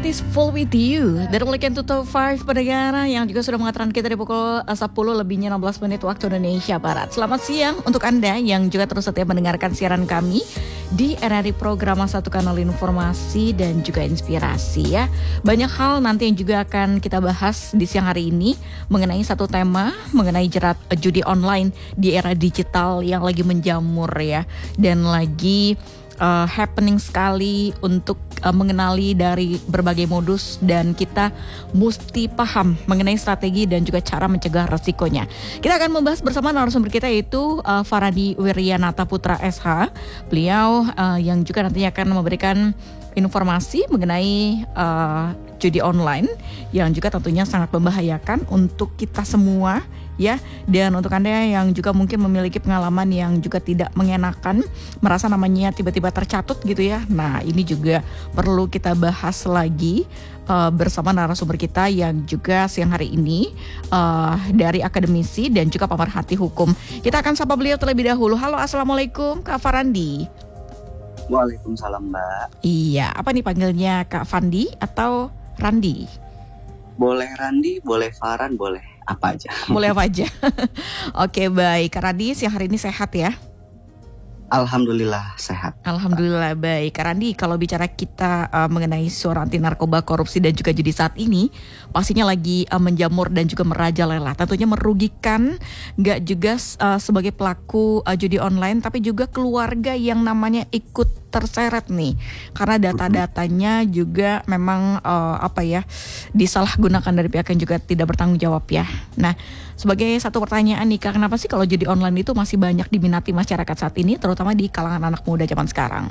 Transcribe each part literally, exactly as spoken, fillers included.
is full with you. Dari Weekend to Top lima pendengar yang juga sudah mengatakan kita di pukul sepuluh lebihnya enam belas menit waktu Indonesia Barat. Selamat siang untuk Anda yang juga terus setia mendengarkan siaran kami di R R I Program Satu Kanal Informasi dan juga Inspirasi ya. Banyak hal nanti yang juga akan kita bahas di siang hari ini mengenai satu tema, mengenai jerat judi online di era digital yang lagi menjamur ya. Dan lagi Uh, happening sekali untuk uh, mengenali dari berbagai modus, dan kita mesti paham mengenai strategi dan juga cara mencegah resikonya. Kita akan membahas bersama narasumber kita yaitu uh, Faradi Wiryanata Putra S H. Beliau uh, yang juga nantinya akan memberikan informasi mengenai uh, judi online yang juga tentunya sangat membahayakan untuk kita semua ya, dan untuk Anda yang juga mungkin memiliki pengalaman yang juga tidak mengenakan, merasa namanya tiba-tiba tercatut gitu ya. Nah, ini juga perlu kita bahas lagi uh, bersama narasumber kita yang juga siang hari ini uh, dari akademisi dan juga pemerhati hukum. Kita akan sapa beliau terlebih dahulu. Halo, assalamualaikum Kak Farandi. Waalaikumsalam Mbak. Iya, apa nih panggilnya, Kak Fandi atau Randi? Boleh Randi, boleh Faran, boleh apa aja. Boleh apa aja. Oke, baik. Kak Randi, siang hari ini sehat ya? Alhamdulillah sehat. Alhamdulillah baik. Kak Randi, kalau bicara kita uh, mengenai suara anti narkoba, korupsi dan juga judi saat ini, pastinya lagi uh, menjamur dan juga merajalela. Tentunya merugikan nggak juga uh, sebagai pelaku uh, judi online, tapi juga keluarga yang namanya ikut terseret nih, karena data-datanya juga memang uh, apa ya disalahgunakan dari pihak yang juga tidak bertanggung jawab ya. Nah, sebagai satu pertanyaan nih Kak, kenapa sih kalau judi online itu masih banyak diminati masyarakat saat ini, terutama di kalangan anak muda zaman sekarang?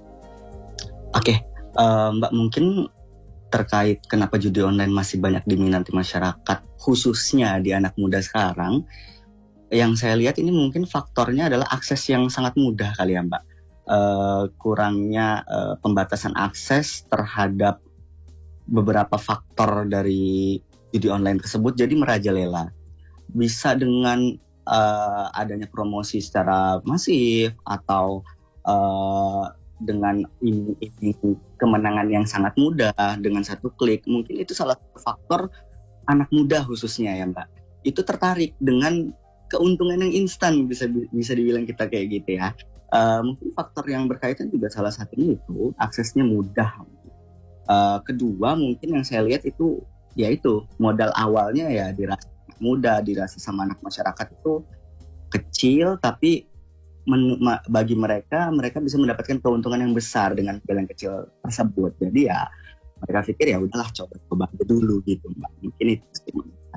Oke, uh, Mbak, mungkin terkait kenapa judi online masih banyak diminati masyarakat, khususnya di anak muda sekarang, yang saya lihat ini mungkin faktornya adalah akses yang sangat mudah kali ya Mbak. Uh, kurangnya uh, pembatasan akses terhadap beberapa faktor dari judi online tersebut, jadi merajalela. Bisa dengan uh, adanya promosi secara masif atau uh, dengan ini, ini kemenangan yang sangat mudah dengan satu klik, mungkin itu salah satu faktor anak muda khususnya ya Mbak, itu tertarik dengan keuntungan yang instan, bisa bisa dibilang kita kayak gitu ya. Uh, mungkin faktor yang berkaitan juga salah satunya itu aksesnya mudah. Uh, kedua mungkin yang saya lihat itu yaitu modal awalnya ya dirasa mudah, dirasa sama anak masyarakat itu kecil, tapi men- ma- bagi mereka mereka bisa mendapatkan keuntungan yang besar dengan modal yang kecil tersebut. Jadi ya mereka pikir ya udahlah coba-coba dulu gitu Mbak. Mungkin itu sih.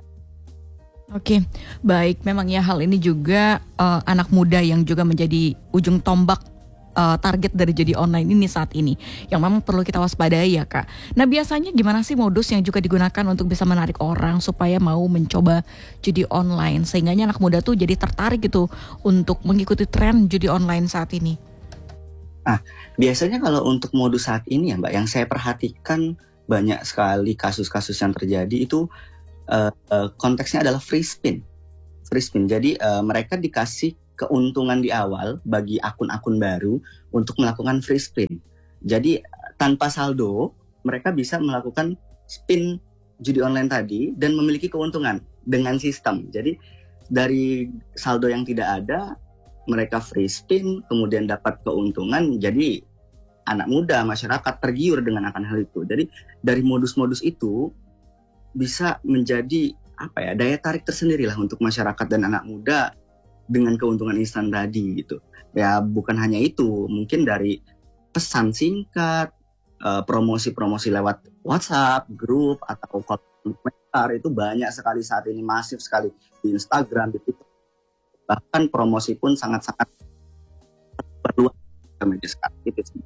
Oke, baik. Memang ya hal ini juga uh, anak muda yang juga menjadi ujung tombak uh, target dari judi online ini saat ini, yang memang perlu kita waspadai ya Kak. Nah, biasanya gimana sih modus yang juga digunakan untuk bisa menarik orang supaya mau mencoba judi online, sehingga anak muda tuh jadi tertarik gitu untuk mengikuti tren judi online saat ini? Nah, biasanya kalau untuk modus saat ini ya Mbak, yang saya perhatikan banyak sekali kasus-kasus yang terjadi itu Uh, uh, konteksnya adalah free spin, free spin. Jadi uh, mereka dikasih keuntungan di awal bagi akun-akun baru untuk melakukan free spin. Jadi tanpa saldo mereka bisa melakukan spin judi online tadi dan memiliki keuntungan dengan sistem. Jadi dari saldo yang tidak ada mereka free spin kemudian dapat keuntungan. Jadi anak muda, masyarakat tergiur dengan akan hal itu. Jadi dari modus-modus itu bisa menjadi apa ya daya tarik tersendiri lah untuk masyarakat dan anak muda dengan keuntungan instan tadi gitu. Ya bukan hanya itu, mungkin dari pesan singkat, uh, promosi-promosi lewat WhatsApp, grup atau komentar itu banyak sekali saat ini, masif sekali di Instagram, di Twitter. Bahkan promosi pun sangat-sangat berluas ke media sekarang gitu sih.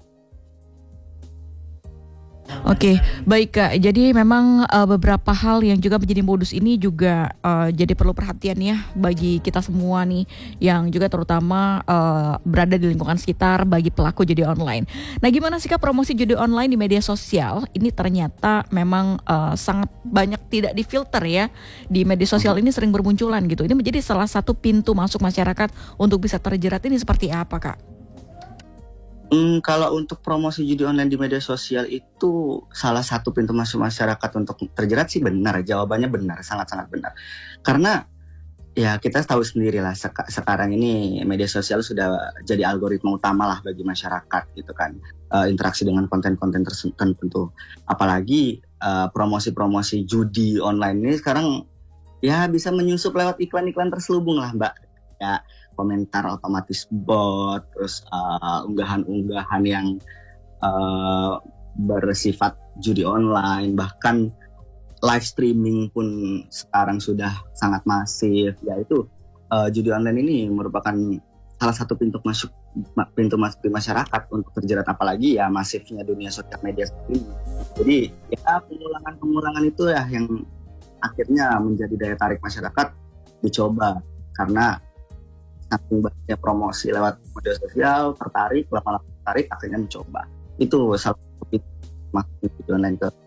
Oke, baik Kak. Jadi memang uh, beberapa hal yang juga menjadi modus ini juga uh, jadi perlu perhatian ya bagi kita semua nih, yang juga terutama uh, berada di lingkungan sekitar bagi pelaku judi online. Nah, gimana sih Kak promosi judi online di media sosial? Ini ternyata memang uh, sangat banyak tidak difilter ya. Di media sosial ini sering bermunculan gitu. Ini menjadi salah satu pintu masuk masyarakat untuk bisa terjerat, ini seperti apa Kak? Hmm, kalau untuk promosi judi online di media sosial itu salah satu pintu masuk masyarakat untuk terjerat sih benar, jawabannya benar, sangat-sangat benar. Karena ya kita tahu sendiri lah seka- sekarang ini media sosial sudah jadi algoritma utama lah bagi masyarakat gitu kan. Eh, interaksi dengan konten-konten tertentu. Apalagi eh, promosi-promosi judi online ini sekarang ya bisa menyusup lewat iklan-iklan terselubung lah Mbak. Ya komentar otomatis bot, terus eh, unggahan-unggahan yang eh, bersifat judi online, bahkan live streaming pun sekarang sudah sangat masif. Yaitu uh, judi online ini merupakan salah satu pintu masuk pintu masuk di masyarakat untuk terjerat, apalagi ya masifnya dunia sosial media ini. Jadi ya pengulangan-pengulangan itu ya yang akhirnya menjadi daya tarik masyarakat dicoba, karena saking banyaknya promosi lewat media sosial, tertarik, lama-lama tertarik, akhirnya mencoba. Itu salah satu pintu masuk judi online ke.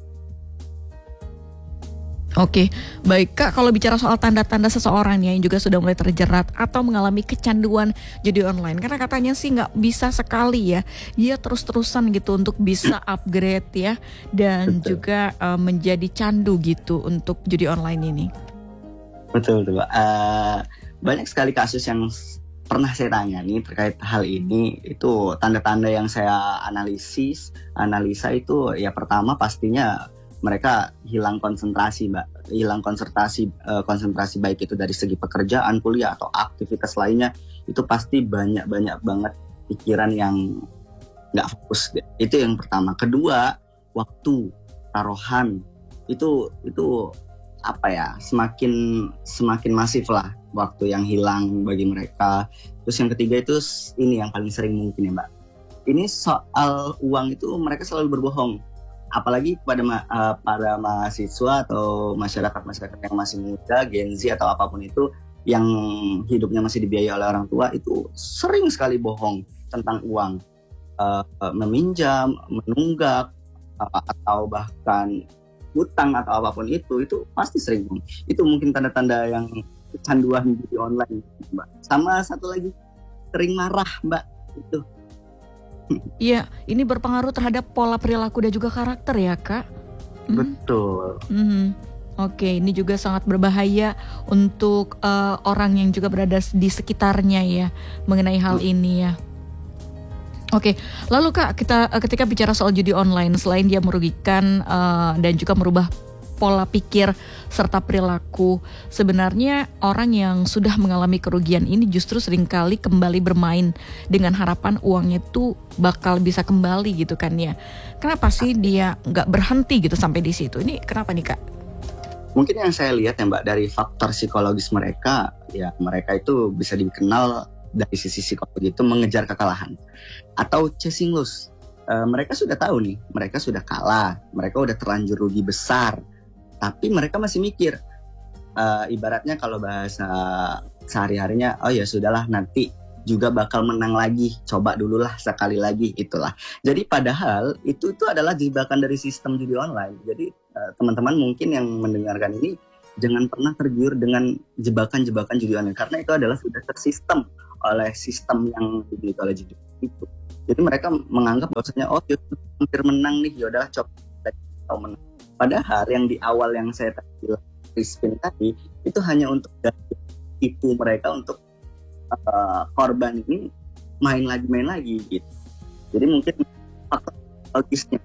Oke, baik Kak, kalau bicara soal tanda-tanda seseorang ya yang juga sudah mulai terjerat atau mengalami kecanduan judi online, karena katanya sih nggak bisa sekali ya, dia terus-terusan gitu untuk bisa upgrade ya, dan Betul. juga uh, menjadi candu gitu untuk judi online ini. Betul, betul. Uh, banyak sekali kasus yang pernah saya tangani terkait hal ini. Itu tanda-tanda yang saya analisis, analisa itu ya pertama pastinya mereka hilang konsentrasi, Mbak. Hilang konsentrasi, uh, konsentrasi baik itu dari segi pekerjaan, kuliah, atau aktivitas lainnya. Itu pasti banyak-banyak banget pikiran yang nggak fokus. Itu yang pertama. Kedua, waktu, taruhan. Itu itu apa ya, semakin semakin masif lah waktu yang hilang bagi mereka. Terus yang ketiga itu ini yang paling sering mungkin ya, Mbak. Ini soal uang itu mereka selalu berbohong. Apalagi kepada ma- uh, para mahasiswa atau masyarakat-masyarakat yang masih muda, Gen Z atau apapun itu, yang hidupnya masih dibiayai oleh orang tua, itu sering sekali bohong tentang uang, uh, uh, meminjam, menunggak, uh, atau bahkan hutang atau apapun itu, itu pasti sering bohong. Itu mungkin tanda-tanda yang kecanduan judi online, Mbak. Sama satu lagi, sering marah, Mbak. Itu. Iya, ini berpengaruh terhadap pola perilaku dan juga karakter ya Kak. Mm. Betul. Mm-hmm. Oke, ini juga sangat berbahaya untuk uh, orang yang juga berada di sekitarnya ya mengenai hal mm. ini ya. Oke, lalu Kak, kita uh, ketika bicara soal judi online, selain dia merugikan uh, dan juga merubah pola pikir serta perilaku, sebenarnya orang yang sudah mengalami kerugian ini justru seringkali kembali bermain dengan harapan uangnya itu bakal bisa kembali gitu kan ya. Kenapa sih dia nggak berhenti gitu sampai di situ? Ini kenapa nih Kak? Mungkin yang saya lihat ya Mbak, dari faktor psikologis mereka, ya mereka itu bisa dikenal dari sisi psikologi itu mengejar kekalahan atau chasing loss. E, mereka sudah tahu nih, mereka sudah kalah, mereka udah terlanjur rugi besar. Tapi mereka masih mikir, uh, ibaratnya kalau bahasa sehari-harinya, oh ya sudahlah nanti juga bakal menang lagi, coba dululah sekali lagi, itulah. Jadi padahal itu itu adalah jebakan dari sistem judi online. Jadi uh, teman-teman mungkin yang mendengarkan ini jangan pernah tergiur dengan jebakan-jebakan judi online, karena itu adalah sudah tersistem oleh sistem yang dimiliki oleh judi itu. Jadi mereka menganggap bahwasanya oh ya hampir menang nih, yaudahlah coba atau menang. Padahal yang di awal yang saya tadi bilang Crispin tadi itu hanya untuk tipu mereka untuk uh, korban ini main lagi main lagi gitu. Jadi mungkin faktor logisnya.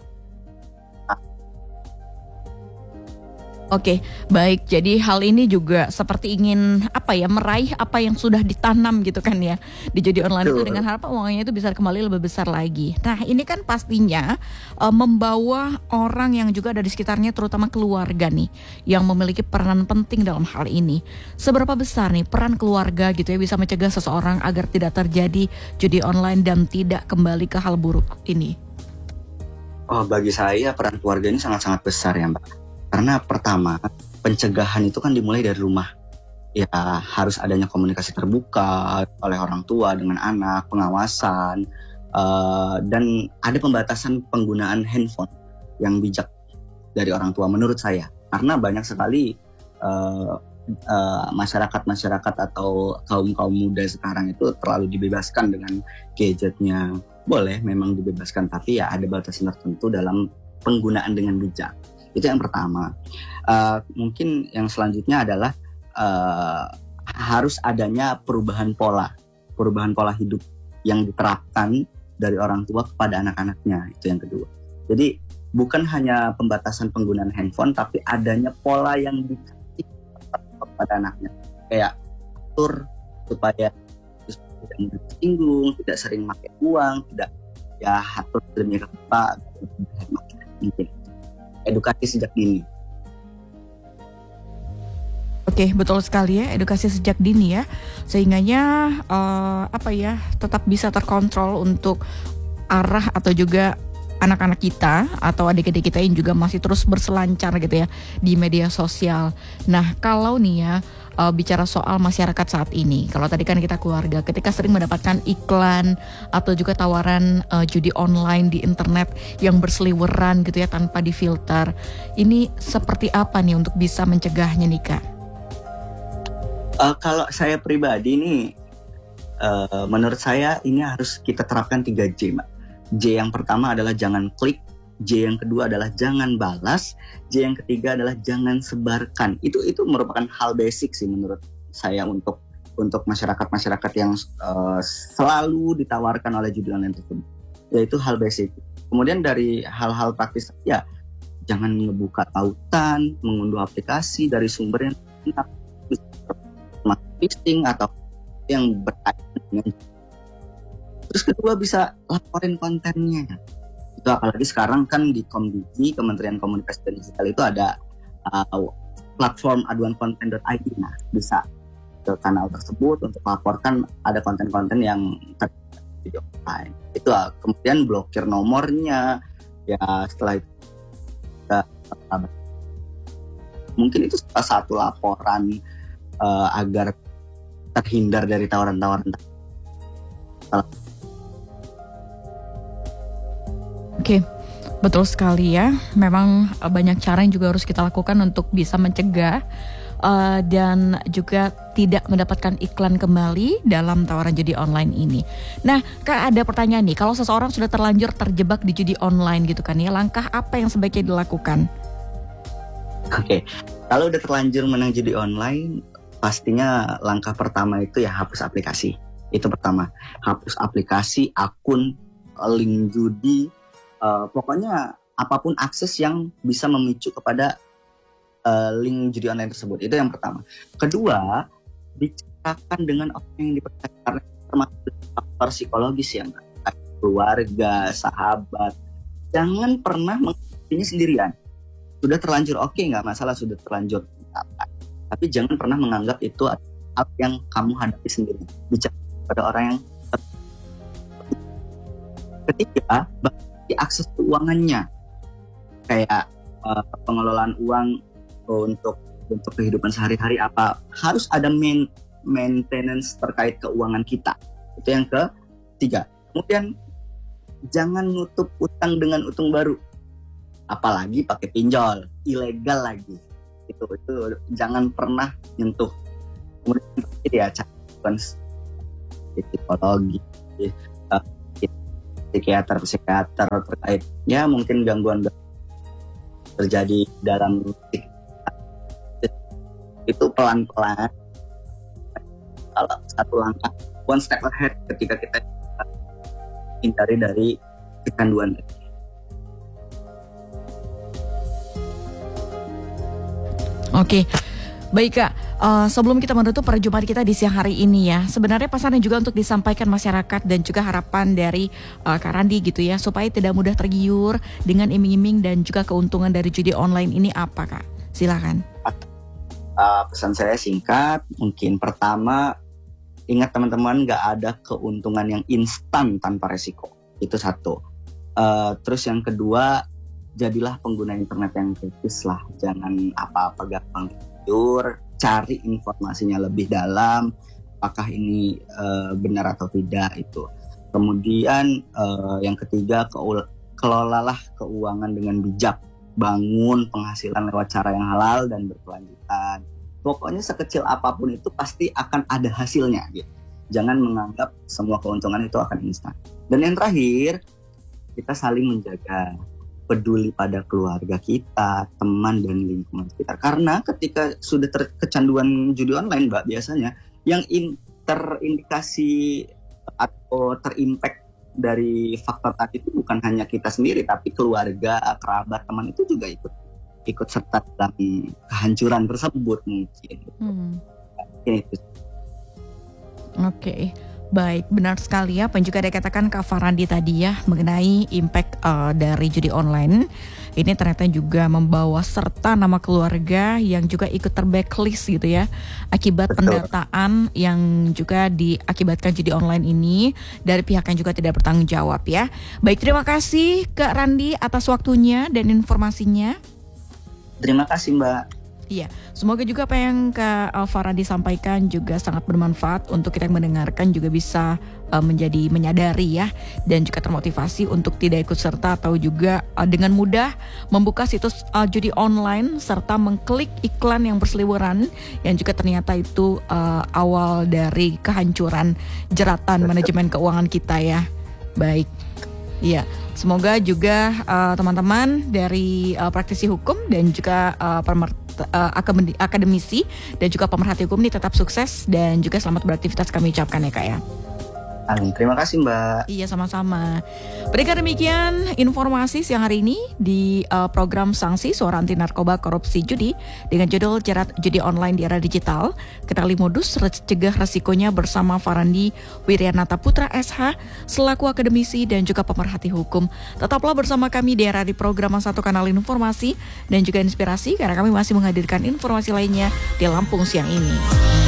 Oke, baik. Jadi hal ini juga seperti ingin apa ya, meraih apa yang sudah ditanam gitu kan ya di judi online itu, dengan harapan uangnya itu bisa kembali lebih besar lagi. Nah ini kan pastinya uh, membawa orang yang juga ada di sekitarnya, terutama keluarga nih, yang memiliki peranan penting dalam hal ini. Seberapa besar nih peran keluarga gitu ya bisa mencegah seseorang agar tidak terjadi judi online dan tidak kembali ke hal buruk ini? Oh, bagi saya peran keluarga ini sangat-sangat besar ya Mbak. Karena pertama, pencegahan itu kan dimulai dari rumah. Ya harus adanya komunikasi terbuka oleh orang tua dengan anak, pengawasan, uh, dan ada pembatasan penggunaan handphone yang bijak dari orang tua menurut saya. Karena banyak sekali uh, uh, masyarakat-masyarakat atau kaum-kaum muda sekarang itu terlalu dibebaskan dengan gadgetnya. Boleh memang dibebaskan, tapi ya ada batasan tertentu dalam penggunaan dengan bijak. Itu yang pertama. Uh, mungkin yang selanjutnya adalah uh, harus adanya perubahan pola, perubahan pola hidup yang diterapkan dari orang tua kepada anak-anaknya. Itu yang kedua. Jadi bukan hanya pembatasan penggunaan handphone, tapi adanya pola yang dikasih kepada anaknya. Kayak atur supaya tidak mudah tersinggung, tidak sering pakai uang, tidak ya atur demi kata, mungkin edukasi sejak dini. Oke, betul sekali ya, edukasi sejak dini ya, sehingganya uh, apa ya tetap bisa terkontrol untuk arah atau juga anak-anak kita atau adik-adik kita yang juga masih terus berselancar gitu ya di media sosial. Nah, kalau nih ya uh, bicara soal masyarakat saat ini, kalau tadi kan kita keluarga, ketika sering mendapatkan iklan atau juga tawaran uh, judi online di internet yang berseliweran gitu ya tanpa difilter, ini seperti apa nih untuk bisa mencegahnya nih Kak? Uh, kalau saya pribadi nih, uh, menurut saya ini harus kita terapkan tiga J, Mbak. J yang pertama adalah jangan klik, J yang kedua adalah jangan balas, J yang ketiga adalah jangan sebarkan. Itu itu merupakan hal basic sih menurut saya untuk untuk masyarakat-masyarakat yang uh, selalu ditawarkan oleh judi online tersebut. Yaitu hal basic. Kemudian dari hal-hal praktis ya jangan ngebuka tautan, mengunduh aplikasi dari sumber yang tidak phishing atau yang berkaitan dengan. Terus kedua bisa laporin kontennya. Itu apalagi sekarang kan di Komdigi, Kementerian Komunikasi dan Digital itu ada uh, platform aduan konten dot i d. Nah, bisa ke kanal tersebut untuk laporkan ada konten-konten yang terjadi online. Itu uh, kemudian blokir nomornya. Ya setelah itu kita, uh, mungkin itu salah satu laporan uh, agar terhindar dari tawaran-tawaran. Oke, betul sekali ya. Memang uh, banyak cara yang juga harus kita lakukan untuk bisa mencegah uh, dan juga tidak mendapatkan iklan kembali dalam tawaran judi online ini. Nah, Kak, ada pertanyaan nih. Kalau seseorang sudah terlanjur terjebak di judi online gitu kan ya, langkah apa yang sebaiknya dilakukan? Oke, kalau udah terlanjur menang judi online, pastinya langkah pertama itu ya hapus aplikasi. Itu pertama, hapus aplikasi, akun, link judi. Uh, pokoknya apapun akses yang bisa memicu kepada uh, link judi online tersebut. Itu yang pertama. Kedua, bicarakan dengan orang yang dipercaya, karena termasuk faktor psikologis ya, Mbak. Keluarga, sahabat. Jangan pernah menghadapinya sendirian. Sudah terlanjur oke, okay, nggak masalah sudah terlanjur. Tapi jangan pernah menganggap itu hal yang kamu hadapi sendiri. Bicara pada orang yang. Ketiga, akses keuangannya, kayak uh, pengelolaan uang untuk untuk kehidupan sehari-hari, apa harus ada main, maintenance terkait keuangan kita. Itu yang ketiga. Kemudian jangan nutup utang dengan utang baru, apalagi pakai pinjol ilegal lagi. Itu itu jangan pernah nyentuh. Kemudian ya cari psikologi, uh, psikiater psikiater terkait ya mungkin gangguan terjadi dalam itu pelan-pelan, kalau satu langkah one step ahead ketika kita hindari dari kecanduan. Oke, baik Kak. Uh, sebelum kita menutup perjumpaan kita di siang hari ini ya, sebenarnya pesan yang juga untuk disampaikan masyarakat dan juga harapan dari uh, Kak Randi gitu ya, supaya tidak mudah tergiur dengan iming-iming dan juga keuntungan dari judi online ini apa Kak? Silakan. Uh, pesan saya singkat, mungkin pertama, ingat teman-teman gak ada keuntungan yang instan tanpa resiko. Itu satu. Uh, terus yang kedua, jadilah pengguna internet yang kritis lah, jangan apa-apa gampang tergiur. Cari informasinya lebih dalam, apakah ini uh, benar atau tidak itu. Kemudian uh, yang ketiga, keul- kelolalah keuangan dengan bijak. Bangun penghasilan lewat cara yang halal dan berkelanjutan. Pokoknya sekecil apapun itu pasti akan ada hasilnya gitu. Jangan menganggap semua keuntungan itu akan instan. Dan yang terakhir, kita saling menjaga, peduli pada keluarga kita, teman dan lingkungan sekitar. Karena ketika sudah terkecanduan judi online, Mbak, biasanya yang in, terindikasi atau terimpact dari faktor tadi itu bukan hanya kita sendiri, tapi keluarga, kerabat, teman itu juga ikut ikut serta dalam kehancuran tersebut mungkin. Hmm. Mungkin itu. Oke, okay. Baik, benar sekali ya. Apa yang juga dikatakan Kak Farandi tadi ya mengenai impact uh, dari judi online. Ini ternyata juga membawa serta nama keluarga yang juga ikut terbacklist gitu ya. Akibat Betul. pendataan yang juga diakibatkan judi online ini dari pihak yang juga tidak bertanggung jawab ya. Baik, terima kasih Kak Randi atas waktunya dan informasinya. Terima kasih Mbak. Iya, semoga juga apa yang Kak Farandi sampaikan juga sangat bermanfaat untuk kita yang mendengarkan, juga bisa uh, menjadi menyadari ya, dan juga termotivasi untuk tidak ikut serta atau juga uh, dengan mudah membuka situs uh, judi online serta mengklik iklan yang berseliweran yang juga ternyata itu uh, awal dari kehancuran jeratan manajemen keuangan kita ya. Baik. Iya, semoga juga uh, teman-teman dari uh, praktisi hukum dan juga uh, pemer- uh, akademisi dan juga pemerhati hukum ini tetap sukses dan juga selamat beraktivitas kami ucapkan ya Kak ya. Amin. Terima kasih Mbak. Iya, sama-sama. Berikan demikian informasi siang hari ini di uh, program Sanksi Suara Anti Narkoba Korupsi Judi dengan judul Jerat Judi Online di Era Digital. Kenali modus, cegah resikonya bersama Farandi Wiryanata Putra S H selaku akademisi dan juga pemerhati hukum. Tetaplah bersama kami di era di program Satu Kanal Informasi dan juga Inspirasi karena kami masih menghadirkan informasi lainnya di Lampung siang ini.